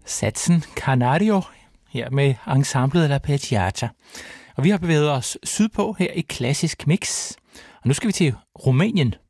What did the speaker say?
satsen Canario her med ensemblet La Peggiata. Og vi har bevæget os sydpå her i Klassisk Mix. Og nu skal vi til Rumænien.